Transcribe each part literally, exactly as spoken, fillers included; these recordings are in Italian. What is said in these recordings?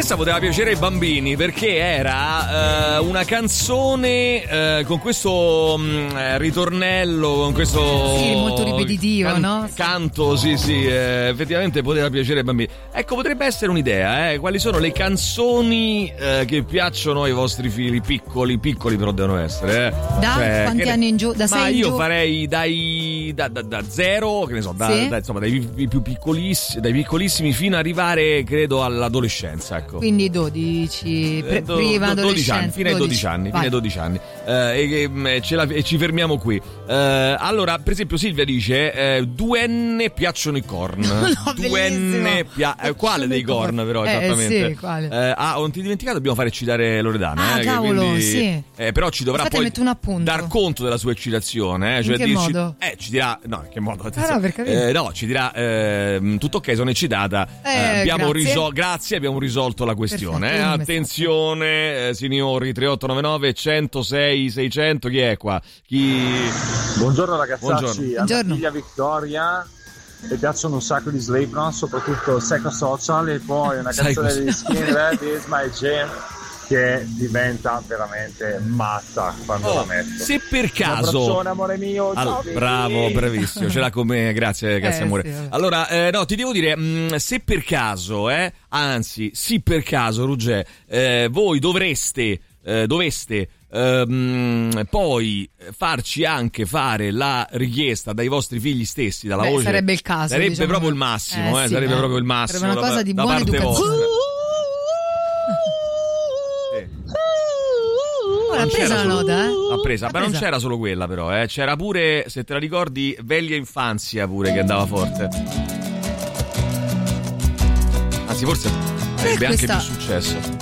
Questa poteva piacere ai bambini perché era uh, una canzone uh, con questo um, ritornello, con questo sì, molto ripetitivo, can- no? canto, sì, sì, eh, effettivamente poteva piacere ai bambini. Ecco, potrebbe essere un'idea, eh? Quali sono le canzoni uh, che piacciono ai vostri figli piccoli, piccoli però devono essere, eh? Da cioè, quanti che... anni in giù? Da Ma sei in io giù? farei dai da, da, da zero, che ne so, da, sì? da, insomma, dai più piccolissimi, dai piccolissimi fino ad arrivare, credo, all'adolescenza, ecco. Quindi dodici, pre- Do, prima do, dodici anni, fino ai dodici anni, fino ai dodici anni. Eh, e, e, ce la, e ci fermiamo qui. Eh, allora, per esempio, Silvia dice: eh, due N piacciono i corn. No, due N pia- eh, quale dei corn, però, eh, esattamente? Sì, quale? Eh, ah, non ti dimenticato, dobbiamo fare citare Loredana. Ah, eh, cavolo, che quindi, sì. Eh, però ci dovrà Aspetta, poi metto un appunto. dar conto della sua eccitazione. Eh, cioè in che dirci, modo? Eh, ci dirà. No, in che modo? Ah, no, per capire. Eh, no, ci dirà eh, tutto ok, sono eccitata. Eh, Eh, abbiamo grazie. risol- grazie, abbiamo risolto la questione. Perfetto, Eh. io mi Attenzione, eh, signori, tre otto nove nove uno zero sei sei zero zero. Chi è qua? Chi... Buongiorno ragazzacci, Buongiorno. a mia Buongiorno. figlia Victoria le piacciono un sacco di Slave Run, soprattutto Psycho Social, e poi una Psycho canzone Social. di Skin Red is My Jam che diventa veramente matta quando Oh, la metto. se per Un caso abbraccione, amore mio, Allora, ciao, bravo, bravissimo, ce l'ha con me, grazie, grazie Eh, amore. sì, vabbè. Allora, eh, no, ti devo dire, mh, se per caso, eh, anzi, sì per caso, Ruggè, eh, voi dovreste, eh, doveste ehm, poi farci anche fare la richiesta dai vostri figli stessi, dalla Beh, voce. sarebbe il caso, Sarebbe diciamo. proprio il massimo, eh, Eh, sì, sarebbe eh. proprio il massimo. Sarebbe una da- cosa di da buona parte educazione. vostra. Sì. Oh, l'ha Non presa c'era la solo- nota, eh? L'ha presa, L'ha ma non presa. c'era solo quella però, eh. C'era pure, se te la ricordi, Veglia Infanzia pure che andava forte. Anzi, forse avrebbe anche questa- più successo.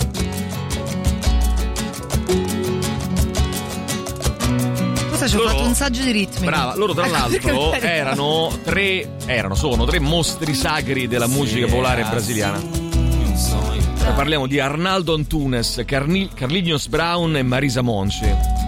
Cosa ci ho Loro- fatto un saggio di ritmi. Brava, loro tra Ecco, l'altro perché- erano tre, erano, sono tre mostri sacri della musica popolare brasiliana. Parliamo di Arnaldo Antunes, Carni- Carlinhos Brown e Marisa Monti.